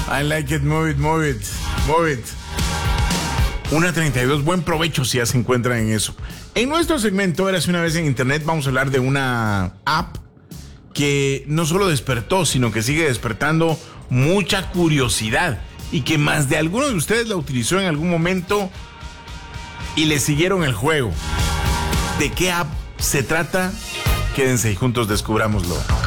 I like it, move it, move it, move it. 1:32, buen provecho si ya se encuentran en eso. En nuestro segmento, Érase una vez en internet, vamos a hablar de una app que no solo despertó, sino que sigue despertando mucha curiosidad y que más de alguno de ustedes la utilizó en algún momento y le siguieron el juego. ¿De qué app se trata? Quédense y juntos descubrámoslo.